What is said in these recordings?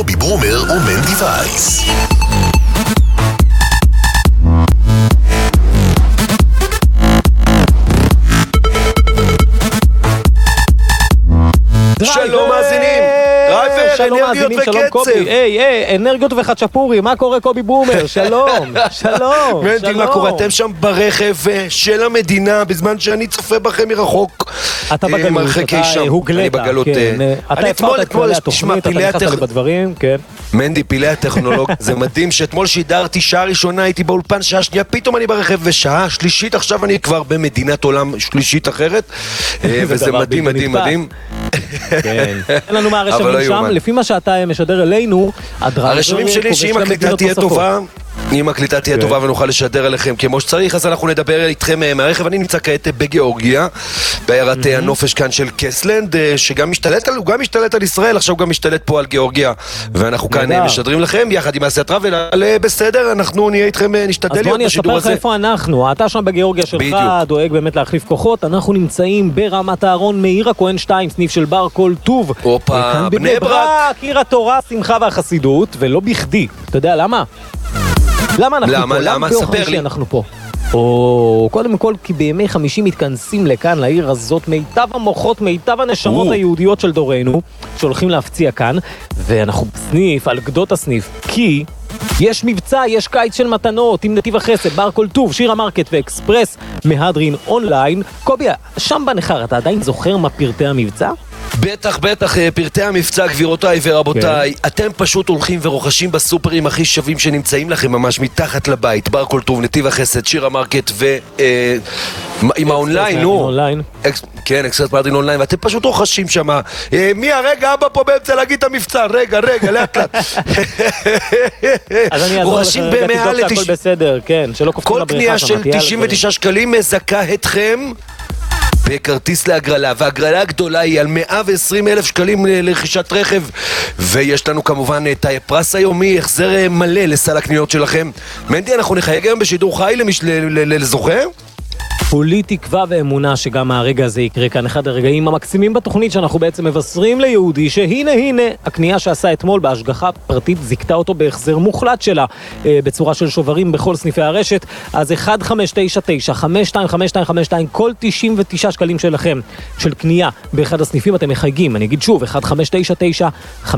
קובי ברומר ומנדי וייס. שלום מאזינים, דרייבר, אנרגיות וקצב. היי, אנרגיות וחצ'פורי, מה קורה קובי ברומר? שלום, שלום. מנדי, מה קורה? אתם שם ברכב של המדינה, בזמן שאני צופה בכם מרחוק. אתה בגלות, אתה הוגלת. אני בגלות. אתה הפרת את כללי התוכנית, אתה נכנסת לי בדברים, כן. מנדי, פילי הטכנולוג, זה מדהים שאתמול שידרתי שעה ראשונה, הייתי באולפן שעה שנייה, פתאום אני ברכב ושעה שלישית, עכשיו אני כבר במדינת עולם שלישית אחרת, וזה מדהים, מדהים, מדהים. כן. אין לנו מה הרשמים שם, לפי מה שאתה משדר אלינו, הרשמים שלי שאם הקליטה תהיה טובה, אם הקליטה תהיה טובה ונוכל לשדר אליכם כמו שצריך, אז אנחנו נדבר איתכם מהרכב. אני נמצא כעת בגיאורגיה, בעיירת הנופש כאן של קסלנד, שגם משתלט על, הוא גם משתלט על ישראל, עכשיו הוא גם משתלט פה על גיאורגיה, ואנחנו כאן משדרים לכם יחד עם מעשיית טראבל, אבל בסדר, אנחנו נהיה איתכם, נשתדל להיות בשידור הזה. אז בוא אני אספר לך איפה אנחנו, אתה שם בגיאורגיה שלך, דואג באמת להחליף כוחות, אנחנו נמצאים ברמת הארון, מאיר הכהן 2, סניף של בר כל טוב. אופה, בני ברק. עיר התורה, שמחה והחסידות, ולא בכדי. אתה יודע למה? למה אנחנו פה? למה? ספר לי. אנחנו פה. קודם כל, כי בימי חמישי מתכנסים לכאן, לעיר הזאת, מיטב המוחות, מיטב הנשמות היהודיות של דורנו, שהולכים להפציע כאן, ואנחנו בסניף, על גדות הסניף, כי יש מבצע, יש קיץ של מתנות, עם נתיב החסד, בר כל טוב, שירה מרקט ואקספרס, מהדרין אונליין. קובי, שם בנחר, אתה עדיין זוכר מה פרטי המבצע? בטח, בטח, פרטי המבצע, גבירותיי ורבותיי, אתם פשוט הולכים ורוכשים בסופרים הכי שווים שנמצאים לכם ממש מתחת לבית, בר כל טוב, נתיב החסד, שירה מרקט עם האונליין, נו. כן, אקספרס מהדרין אונליין, ואתם פשוט רוכשים שם. מי הרגע, אבא פה באמצע להגיד את המבצע, רגע, לאט לאט. אז אני אעזור לך רגע, תבדוק שהכל בסדר, כן, שלא קופצים לבריחה. כל קנייה של 99 שקלים מזכה אתכם בכרטיס להגרלה, והגרלה הגדולה היא על 120,000 שקלים לרכישת רכב, ויש לנו כמובן את הפרס היומי, החזר מלא לסל הקניות שלכם. מנדי, אנחנו נחייג היום בשידור חי לזוכר? כולי תקווה ואמונה שגם הרגע הזה יקרה כאן, אחד הרגעים המקסימים בתוכנית שאנחנו בעצם מבשרים ליהודי שהנה הקנייה שעשה אתמול בהשגחה פרטית זיקתה אותו בהחזר מוחלט שלה בצורה של שוברים בכל סניפי הרשת. אז 1-599-525252 כל 99 שקלים שלכם של קנייה באחד הסניפים אתם מחייגים, אני אגיד שוב 1-599-525252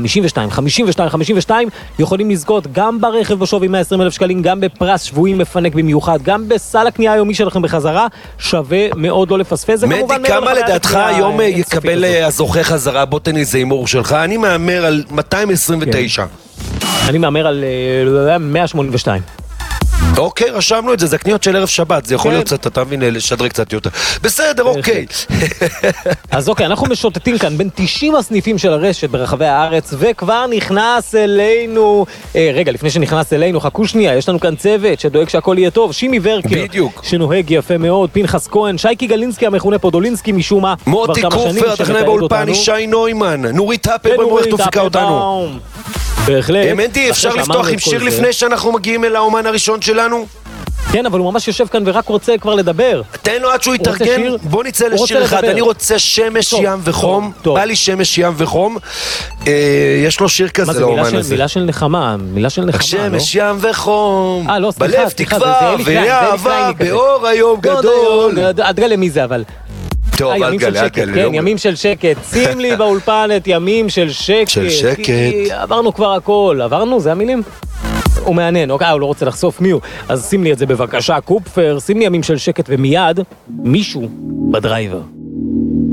יכולים לזכות גם ברכב בשווי 120,000 שקלים, גם בפרס שבועי מפנק במיוחד, גם בסל הקנייה היומי שלכם בחזרה, שווה מאוד לא לפספס. מנדי, כמה לדעתך היום יקבל הזוכה חזרה? בוא תן לי זה הימור שלך. אני מאמר על 229. אני מאמר על 182. אוקיי, רשמנו את זה, זה קניות של ערב שבת, זה יכול להיות קצת, אתה מבין, לשדרג קצת יותר. בסדר, אוקיי. אז אוקיי, אנחנו משוטטים כאן בין 90 הסניפים של הרשת ברחבי הארץ, וכבר נכנס אלינו, רגע, לפני שנכנס אלינו, חכו שנייה, יש לנו כאן צוות שדואג שהכל יהיה טוב, שימי ורקר, שנוהג יפה מאוד, פנחס כהן, שייקי גלינסקי המכונה פודולינסקי משום מה, מוטי קופר, הטכנאי באולפן, ישי נוימן, נורית אפל במורך תופקה אותנו. בהחלט. מנדי, אפשר לפתוח עם שיר לפני שאנחנו מגיעים אל האומן הראשון שלנו? כן, אבל הוא ממש יושב כאן ורק רוצה כבר לדבר. תן לו עד שהוא יתארגן, בוא נצא לשיר אחד. אני רוצה שמש ים וחום, בא לי שמש ים וחום. יש לו שיר כזה לאומן הזה. מילה של נחמה, מילה של נחמה, לא? שמש ים וחום, בלב תקווה ואהבה, באור היום גדול. עד גלה מי זה אבל? טוב, עד גלה. כן, ימים של שקט. שים לי באולפן את ימים של שקט. של שקט. כי עברנו כבר הכל. עברנו? זה המילים? הוא מעניין, אוקיי, הוא לא רוצה לחשוף מי הוא. אז שים לי את זה בבקשה, קופפר, שים לי ימים של שקט ומיד מישהו בדרייבר.